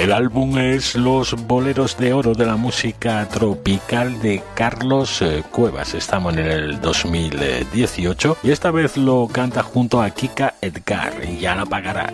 El álbum es Los Boleros de Oro de la música tropical de Carlos Cuevas. Estamos en el 2018 y esta vez lo canta junto a Kika Edgar, y ya la pagará.